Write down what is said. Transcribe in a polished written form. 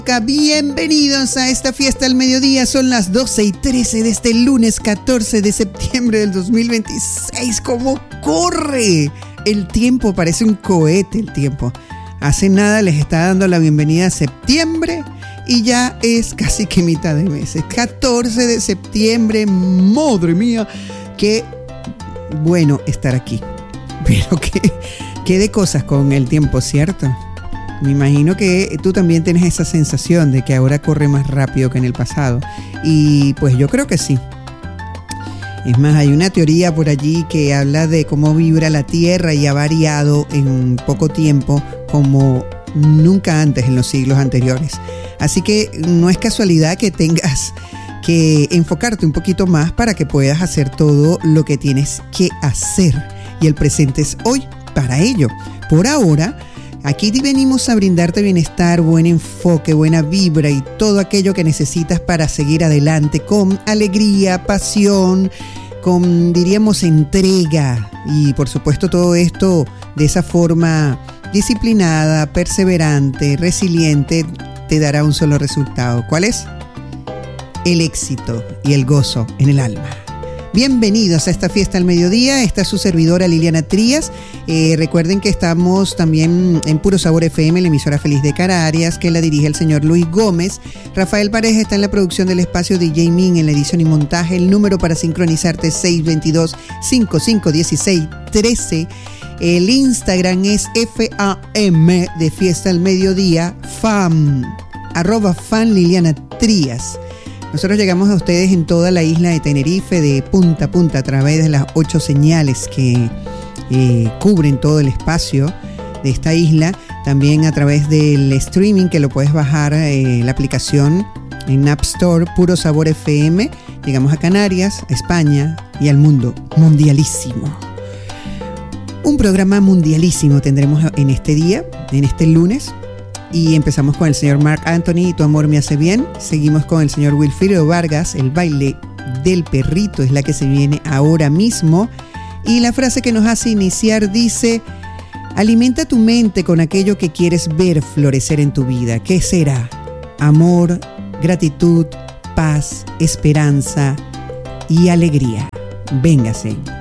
Bienvenidos a esta fiesta al mediodía. Son las 12:13 de este lunes 14 de septiembre del 2026. ¿Cómo corre? El tiempo parece un cohete, el tiempo. Hace nada les está dando la bienvenida a septiembre y ya es casi que mitad de mes. Es 14 de septiembre. Madre mía, qué bueno estar aquí. Pero qué de cosas con el tiempo, ¿cierto? Me imagino que tú también tienes esa sensación de que ahora corre más rápido que en el pasado. Y pues yo creo que sí. Es más, hay una teoría por allí que habla de cómo vibra la Tierra y ha variado en poco tiempo como nunca antes en los siglos anteriores. Así que no es casualidad que tengas que enfocarte un poquito más para que puedas hacer todo lo que tienes que hacer. Y el presente es hoy para ello. Por ahora, aquí venimos a brindarte bienestar, buen enfoque, buena vibra y todo aquello que necesitas para seguir adelante con alegría, pasión, con, diríamos, entrega. Y por supuesto todo esto de esa forma disciplinada, perseverante, resiliente, te dará un solo resultado. ¿Cuál es? El éxito y el gozo en el alma. Bienvenidos a esta fiesta al mediodía. Esta es su servidora Liliana Trías. Recuerden que estamos también en Puro Sabor FM, la emisora feliz de Canarias, que la dirige el señor Luis Gómez. Rafael Pareja está en la producción del espacio, DJ Min en la edición y montaje. El número para sincronizarte es 622-5516-13. El Instagram es FAM de Fiesta al Mediodía, FAM, @fan Liliana Trías. Nosotros llegamos a ustedes en toda la isla de Tenerife, de punta a punta, a través de las 8 señales que cubren todo el espacio de esta isla. También a través del streaming, que lo puedes bajar, la aplicación en App Store, Puro Sabor FM. Llegamos a Canarias, a España y al mundo mundialísimo. Un programa mundialísimo tendremos en este día, en este lunes. Y empezamos con el señor Marc Anthony, Tu amor me hace bien. Seguimos con el señor Wilfrido Vargas, El baile del perrito es la que se viene ahora mismo. Y la frase que nos hace iniciar dice: alimenta tu mente con aquello que quieres ver florecer en tu vida. ¿Qué será? Amor, gratitud, paz, esperanza y alegría. Véngase.